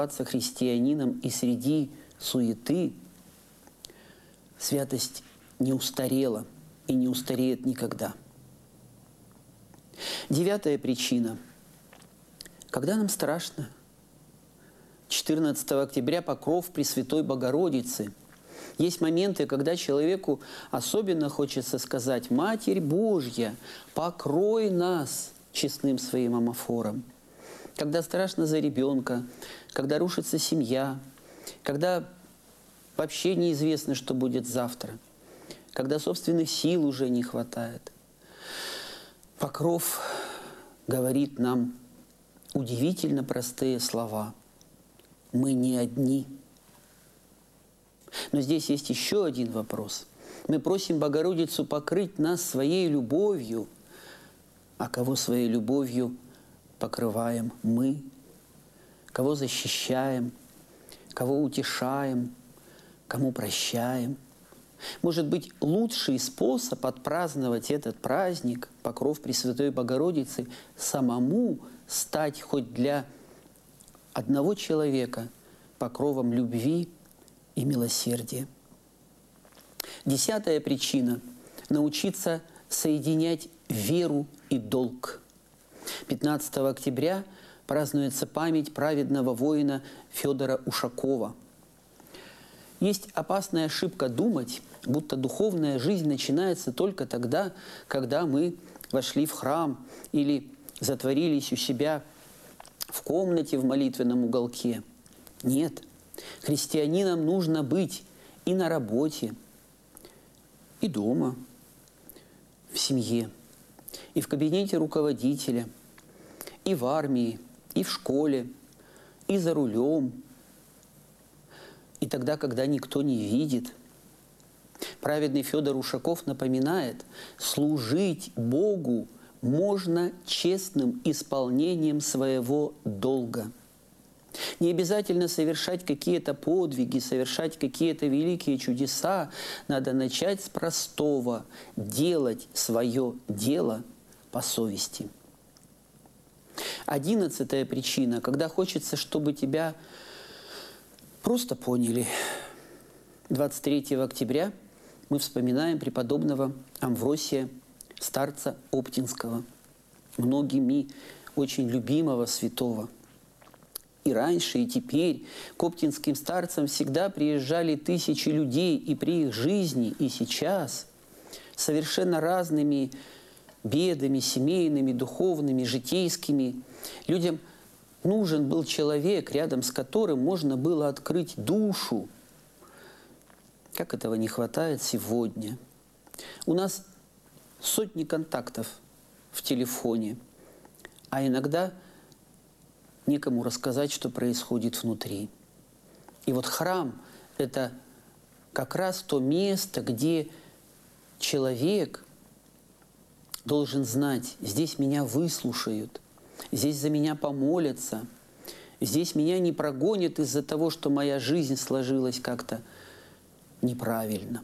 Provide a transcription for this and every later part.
христианином и среди суеты, святость не устарела и не устареет никогда. 9-я причина. Когда нам страшно. 14 октября покров Пресвятой Богородицы. Есть моменты, когда человеку особенно хочется сказать: «Матерь Божья, покрой нас честным своим амофором». Когда страшно за ребенка, когда рушится семья, когда вообще неизвестно, что будет завтра, когда собственных сил уже не хватает. Покров говорит нам удивительно простые слова: мы не одни. Но здесь есть еще один вопрос. Мы просим Богородицу покрыть нас своей любовью. А кого своей любовью покрываем мы? Кого защищаем? Кого утешаем? Кому прощаем? Может быть, лучший способ отпраздновать этот праздник, покров Пресвятой Богородицы, самому стать хоть для одного человека покровом любви и милосердия. 10-я причина – научиться соединять веру и долг. 15 октября празднуется память праведного воина Федора Ушакова. Есть опасная ошибка думать, будто духовная жизнь начинается только тогда, когда мы вошли в храм или затворились у себя в комнате в молитвенном уголке. Нет, христианинам нужно быть и на работе, и дома, в семье, и в кабинете руководителя, и в армии, и в школе, и за рулем, и тогда, когда никто не видит. Праведный Федор Ушаков напоминает: служить Богу можно честным исполнением своего долга. Не обязательно совершать какие-то подвиги, совершать какие-то великие чудеса. Надо начать с простого – делать свое дело по совести. 11-я причина, когда хочется, чтобы тебя просто поняли. 23 октября мы вспоминаем преподобного Амвросия, старца Оптинского, многими очень любимого святого. И раньше, и теперь к оптинским старцам всегда приезжали тысячи людей, и при их жизни, и сейчас, совершенно разными бедами, семейными, духовными, житейскими. Людям нужен был человек, рядом с которым можно было открыть душу. Как этого не хватает сегодня? У нас сотни контактов в телефоне, а иногда некому рассказать, что происходит внутри. И вот храм – это как раз то место, где человек должен знать: здесь меня выслушают, здесь за меня помолятся, здесь меня не прогонят из-за того, что моя жизнь сложилась как-то неправильно.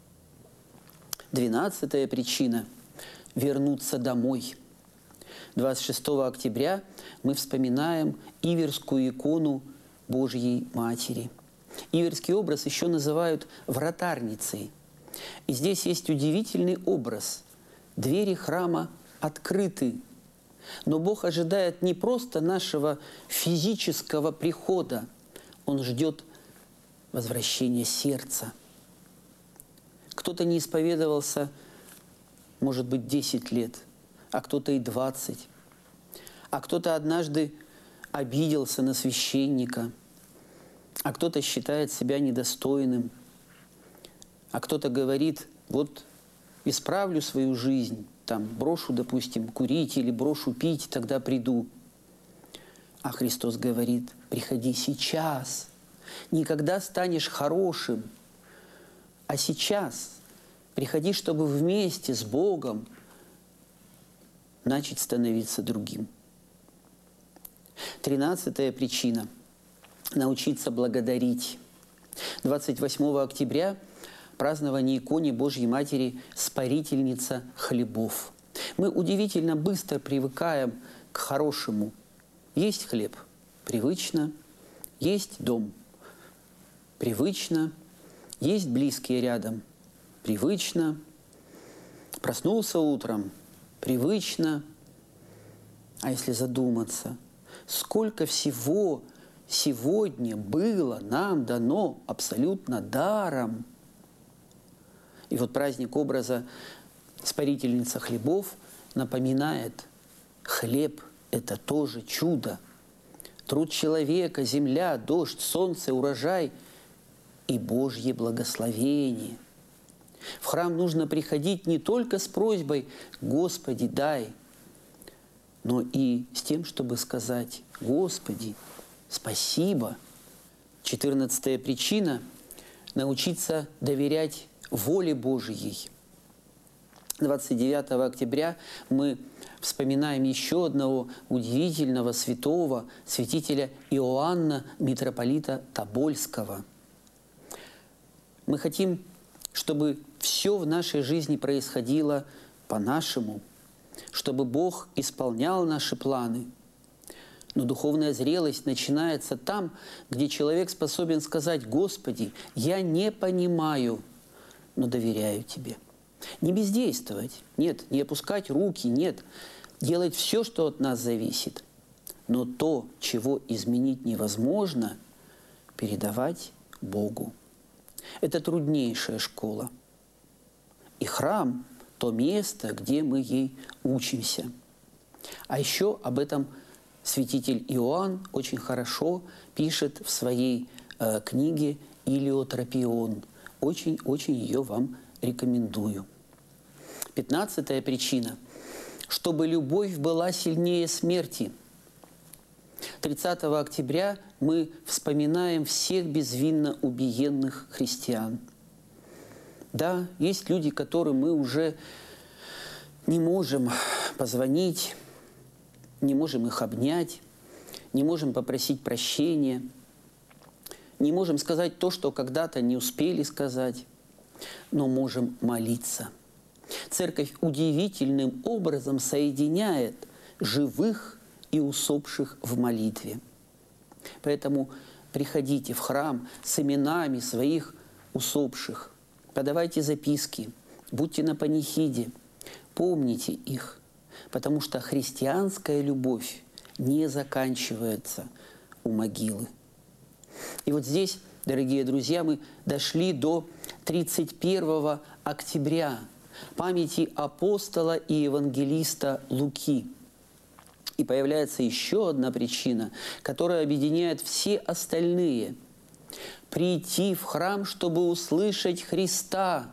12-я причина – вернуться домой. 26 октября мы вспоминаем иверскую икону Божьей Матери. Иверский образ еще называют вратарницей. И здесь есть удивительный образ. Двери храма открыты, но Бог ожидает не просто нашего физического прихода, Он ждет возвращения сердца. Кто-то не исповедовался, может быть, 10 лет, а кто-то и 20. А кто-то однажды обиделся на священника, а кто-то считает себя недостойным, а кто-то говорит: вот исправлю свою жизнь, там, брошу, допустим, курить или брошу пить, тогда приду. А Христос говорит: приходи сейчас, никогда станешь хорошим, а сейчас приходи, чтобы вместе с Богом начать становиться другим. 13-я причина – научиться благодарить. 28 октября – празднование иконе Божьей Матери «Спарительница хлебов». Мы удивительно быстро привыкаем к хорошему. Есть хлеб – привычно, Есть дом – привычно, есть близкие рядом – привычно, проснулся утром – привычно. А если задуматься, сколько всего сегодня было нам дано абсолютно даром. И вот праздник образа Спарительница хлебов напоминает: хлеб – это тоже чудо. Труд человека, земля, дождь, солнце, урожай и Божье благословение. В храм нужно приходить не только с просьбой «Господи, дай», но и с тем, чтобы сказать: «Господи, спасибо». 14-я причина – научиться доверять воле Божьей. 29 октября мы вспоминаем еще одного удивительного святого, святителя Иоанна, митрополита Тобольского. Мы хотим, чтобы все в нашей жизни происходило по-нашему, чтобы Бог исполнял наши планы. Но духовная зрелость начинается там, где человек способен сказать: «Господи, я не понимаю, но доверяю Тебе». Не бездействовать, нет, не опускать руки, нет, делать все, что от нас зависит. Но то, чего изменить невозможно, передавать Богу. Это труднейшая школа. И храм – то место, где мы ей учимся. А еще об этом святитель Иоанн очень хорошо пишет в своей книге «Илиотропион». Очень ее вам рекомендую. 15-я причина – чтобы любовь была сильнее смерти. 30 октября мы вспоминаем всех безвинно убиенных христиан. Да, есть люди, которым мы уже не можем позвонить, не можем их обнять, не можем попросить прощения, не можем сказать то, что когда-то не успели сказать, но можем молиться. Церковь удивительным образом соединяет живых и усопших в молитве. Поэтому приходите в храм с именами своих усопших, подавайте записки, будьте на панихиде, помните их, потому что христианская любовь не заканчивается у могилы. И вот здесь, дорогие друзья, мы дошли до 31 октября, памяти апостола и евангелиста Луки. И появляется еще одна причина, которая объединяет все остальные – прийти в храм, чтобы услышать Христа.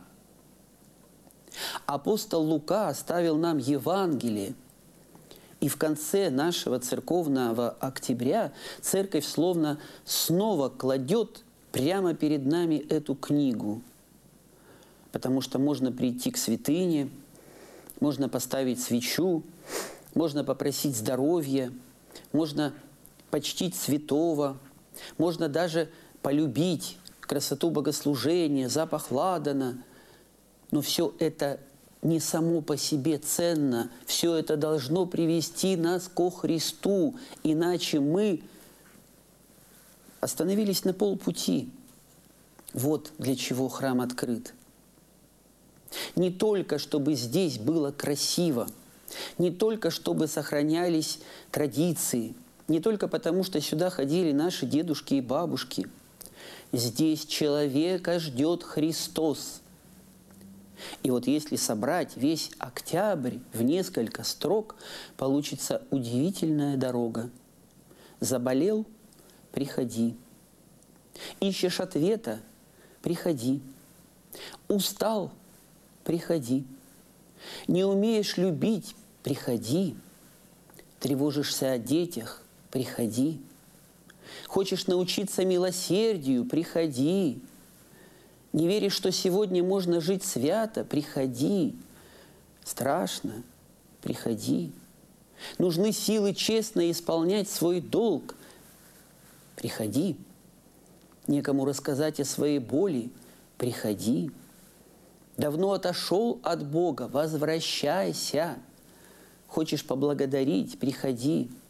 Апостол Лука оставил нам Евангелие, и в конце нашего церковного октября церковь словно снова кладет прямо перед нами эту книгу. Потому что можно прийти к святыне, можно поставить свечу, можно попросить здоровья, можно почтить святого, можно даже полюбить красоту богослужения, запах ладана. Но все это не само по себе ценно, все это должно привести нас ко Христу, иначе мы остановились на полпути. Вот для чего храм открыт. Не только, чтобы здесь было красиво, не только, чтобы сохранялись традиции, не только потому, что сюда ходили наши дедушки и бабушки. Здесь человека ждет Христос. И вот если собрать весь октябрь в несколько строк, получится удивительная дорога. Заболел – приходи. Ищешь ответа – приходи. Устал – приходи. Не умеешь любить – приходи. Тревожишься о детях – приходи. Хочешь научиться милосердию – приходи. Не веришь, что сегодня можно жить свято – приходи. Страшно – приходи. Нужны силы честно исполнять свой долг – приходи. Некому рассказать о своей боли – приходи. Давно отошел от Бога – возвращайся. Хочешь поблагодарить – приходи.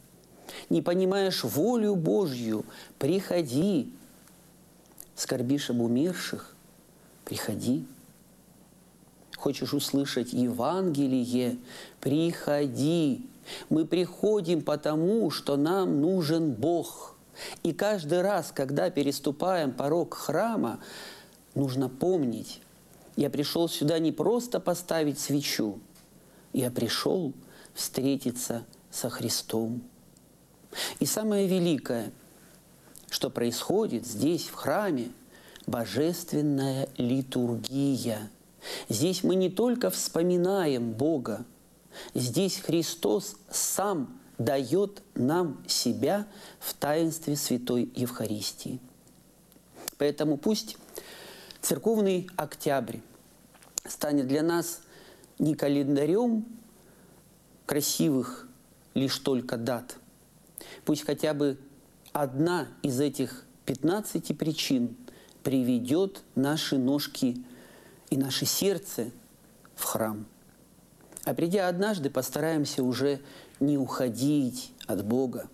Не понимаешь волю Божью, приходи. Скорбишь об умерших, приходи. Хочешь услышать Евангелие, приходи. Мы приходим потому, что нам нужен Бог. И каждый раз, когда переступаем порог храма, нужно помнить, я пришел сюда не просто поставить свечу, я пришел встретиться со Христом. И самое великое, что происходит здесь, в храме, божественная литургия. Здесь мы не только вспоминаем Бога, здесь Христос сам дает нам себя в таинстве Святой Евхаристии. Поэтому пусть церковный октябрь станет для нас не календарем красивых лишь только дат. Пусть хотя бы одна из этих 15 причин приведет наши ножки и наше сердце в храм. А придя однажды, постараемся уже не уходить от Бога.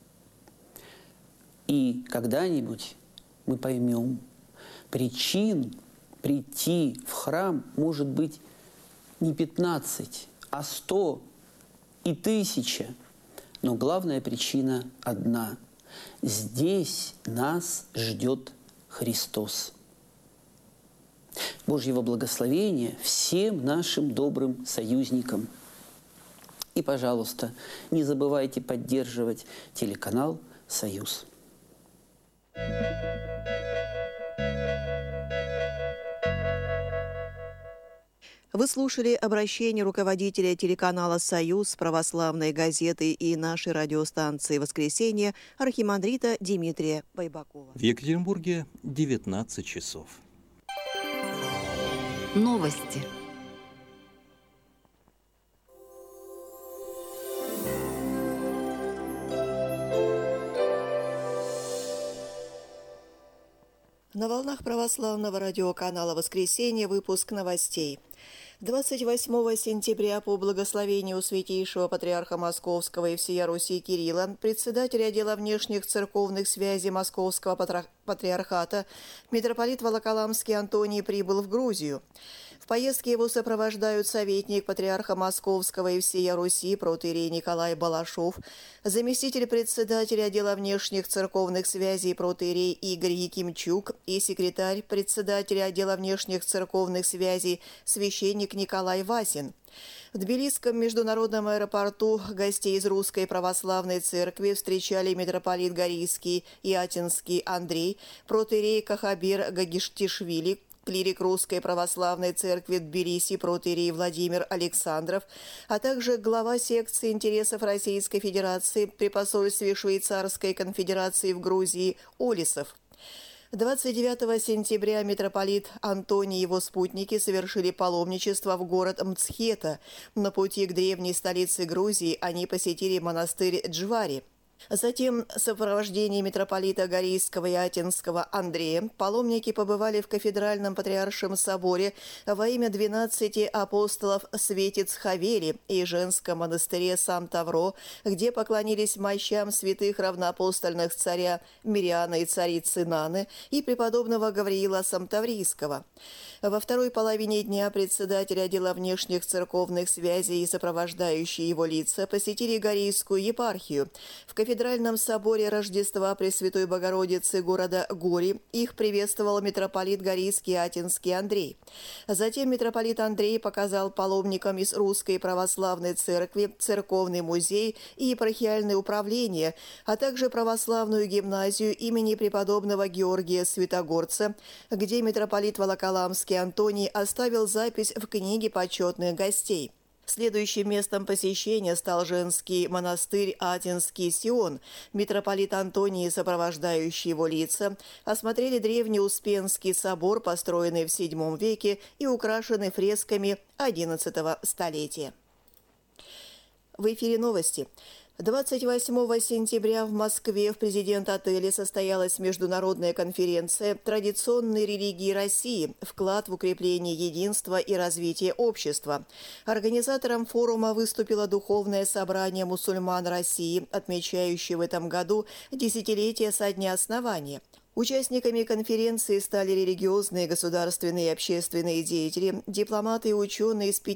И когда-нибудь мы поймем, причин прийти в храм может быть не 15, а 100 и 1000. Но главная причина одна. Здесь нас ждет Христос. Божьего благословения всем нашим добрым союзникам. И, пожалуйста, не забывайте поддерживать телеканал «Союз». Вы слушали обращение руководителя телеканала «Союз», православной газеты и нашей радиостанции «Воскресенье» архимандрита Дмитрия Байбакова. В Екатеринбурге 19 часов. Новости. На волнах православного радиоканала «Воскресенье» выпуск новостей. 28 сентября по благословению святейшего патриарха Московского и всея Руси Кирилла, председателя отдела внешних церковных связей Московского патриархата, митрополит Волоколамский Антоний прибыл в Грузию. В поездке его сопровождают советник патриарха Московского и всея Руси протоиерей Николай Балашов, заместитель председателя отдела внешних церковных связей протоиерей Игорь Якимчук и секретарь председателя отдела внешних церковных связей священник Николай Васин. В Тбилисском международном аэропорту гостей из Русской Православной Церкви встречали митрополит Горийский и Атинский Андрей, протоиерей Кахабер Гагиштишвили, клирик Русской Православной Церкви Тбилиси протоиерей Владимир Александров, а также глава секции интересов Российской Федерации при посольстве Швейцарской конфедерации в Грузии Олисов. 29 сентября митрополит Антоний и его спутники совершили паломничество в город Мцхета. На пути к древней столице Грузии они посетили монастырь Джвари. Затем в сопровождении митрополита Горийского и Атинского Андрея паломники побывали в кафедральном патриаршем соборе во имя 12 апостолов Светиц Хавели и женском монастыре Сан-Тавро, где поклонились мощам святых равноапостольных царя Мириана и царицы Наны и преподобного Гавриила Самтаврийского. Во второй половине дня председатель отдела внешних церковных связей и сопровождающие его лица посетили Горийскую епархию. В кафедральном соборе Рождества Пресвятой Богородицы города Гори их приветствовал митрополит Горийский Атинский Андрей. Затем митрополит Андрей показал паломникам из Русской Православной Церкви церковный музей и епархиальное управление, а также православную гимназию имени преподобного Георгия Святогорца, где митрополит Волоколамский Антоний оставил запись в книге почетных гостей. Следующим местом посещения стал женский монастырь Атинский Сион. Митрополит Антоний и сопровождающие его лица осмотрели древний Успенский собор, построенный в VII веке и украшенный фресками XI столетия. В эфире новости. 28 сентября в Москве в президент-отеле состоялась международная конференция «Традиционные религии России. Вклад в укрепление единства и развитие общества». Организатором форума выступило Духовное собрание мусульман России, отмечающее в этом году десятилетие со дня основания. Участниками конференции стали религиозные, государственные и общественные деятели, дипломаты и ученые из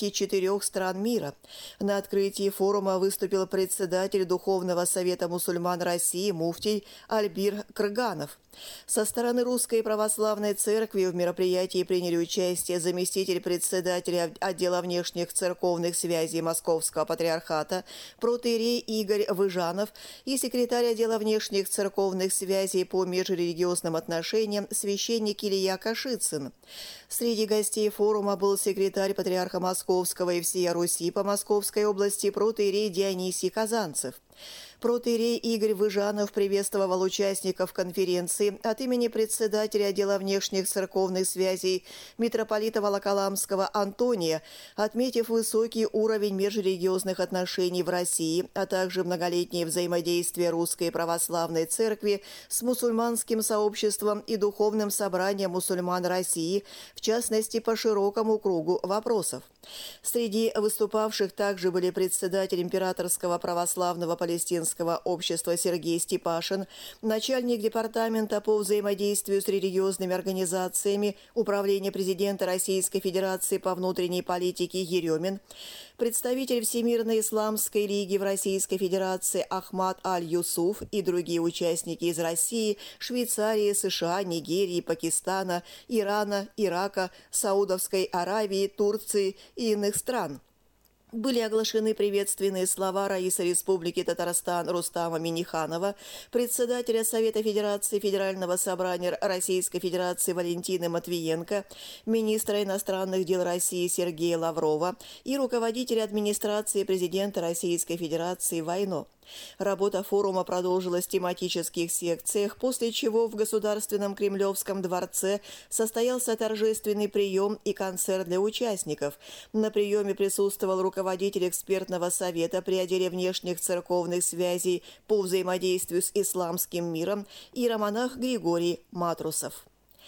54 стран мира. На открытии форума выступил председатель Духовного совета мусульман России муфтий Альбир Крганов. Со стороны Русской Православной Церкви в мероприятии приняли участие заместитель председателя отдела внешних церковных связей Московского патриархата протоиерей Игорь Выжанов и секретарь отдела внешних церковных связей по межрелигиозным отношениям священник Илья Кашицын. Среди гостей форума был секретарь патриарха Московского и всея Руси по Московской области протоиерей Дионисий Казанцев. Протоиерей Игорь Выжанов приветствовал участников конференции от имени председателя отдела внешних церковных связей митрополита Волоколамского Антония, отметив высокий уровень межрелигиозных отношений в России, а также многолетнее взаимодействие Русской Православной Церкви с мусульманским сообществом и Духовным собранием мусульман России, в частности, по широкому кругу вопросов. Среди выступавших также были председатель Императорского православного палестинского общества Сергей Степашин, начальник департамента по взаимодействию с религиозными организациями Управления президента Российской Федерации по внутренней политике Еремин, представитель Всемирной исламской лиги в Российской Федерации Ахмад Аль-Юсуф и другие участники из России, Швейцарии, США, Нигерии, Пакистана, Ирана, Ирака, Саудовской Аравии, Турции и иных стран. Были оглашены приветственные слова раиса Республики Татарстан Рустама Минниханова, председателя Совета Федерации Федерального собрания Российской Федерации Валентины Матвиенко, министра иностранных дел России Сергея Лаврова и руководителя администрации президента Российской Федерации Войно. Работа форума продолжилась в тематических секциях, после чего в Государственном Кремлевском дворце состоялся торжественный прием и концерт для участников. На приеме присутствовал руководитель экспертного совета при отделе внешних церковных связей по взаимодействию с исламским миром иеромонах Григорий Матрусов.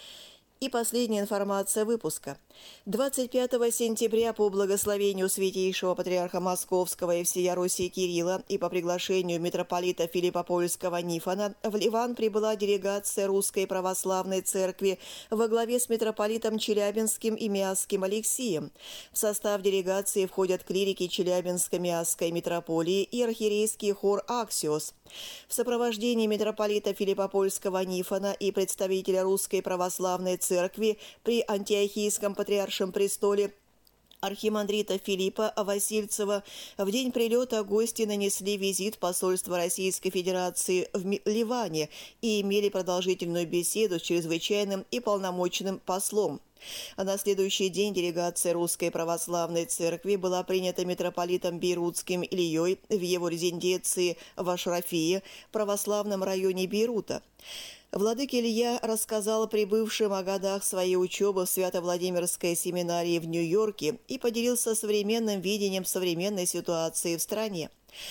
И последняя информация выпуска. 25 сентября по благословению Святейшего Патриарха Московского и всея Руси Кирилла и по приглашению митрополита Филиппопольского Нифона в Ливан прибыла делегация Русской Православной Церкви во главе с митрополитом Челябинским и Миасским Алексием. В состав делегации входят клирики Челябинско-Миасской митрополии и архиерейский хор «Аксиос». В сопровождении митрополита Филиппопольского Нифона и представителя Русской Православной Церкви при Антиохийском Патриаршем престоле архимандрита Филиппа Васильцева в день прилета гости нанесли визит посольства Российской Федерации в Ливане и имели продолжительную беседу с чрезвычайным и полномочным послом. А на следующий день делегация Русской Православной Церкви была принята митрополитом Бейрутским Ильей в его резиденции в Ашрафие, православном районе Бейрута. Владыка Илья рассказал прибывшим о годах своей учебы в Свято-Владимирской семинарии в Нью-Йорке и поделился современным видением современной ситуации в стране.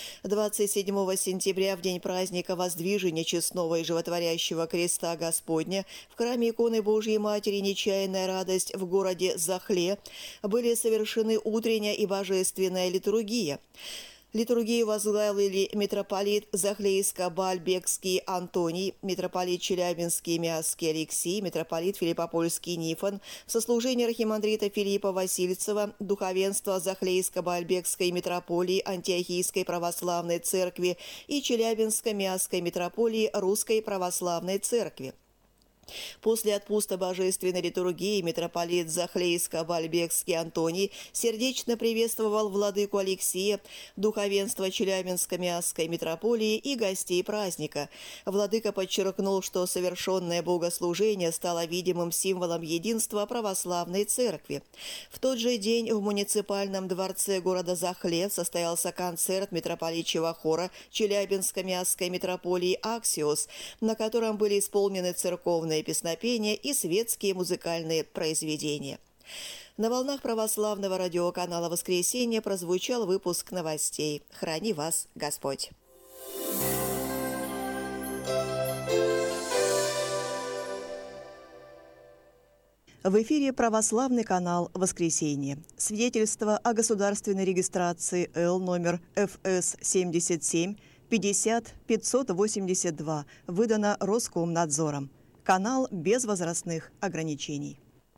27 сентября, в день праздника Воздвижения Честного и Животворящего Креста Господня, в храме иконы Божьей Матери «Нечаянная радость» в городе Захле были совершены утренняя и божественная литургия. Литургию возглавили митрополит Захлейско-Баальбекский Антоний, митрополит Челябинский и Миасский Алексий, митрополит Филиппопольский Нифон, в сослужении архимандрита Филиппа Васильцева, духовенство Захлейско-Баальбекской митрополии Антиохийской Православной Церкви и Челябинско-Миасской митрополии Русской Православной Церкви. После отпуска божественной литургии митрополит Захлейско-Баальбекский Антоний сердечно приветствовал владыку Алексия, духовенство Челябинско-Миасской митрополии и гостей праздника. Владыка подчеркнул, что совершенное богослужение стало видимым символом единства православной церкви. В тот же день в муниципальном дворце города Захле состоялся концерт митрополитчего хора Челябинско-Миасской митрополии «Аксиос», на котором были исполнены церковные песнопения и светские музыкальные произведения. На волнах православного радиоканала «Воскресенье» прозвучал выпуск новостей. Храни вас Господь! В эфире православный канал «Воскресенье». Свидетельство о государственной регистрации Л номер ФС 77 50 582 выдано Роскомнадзором. Канал без возрастных ограничений.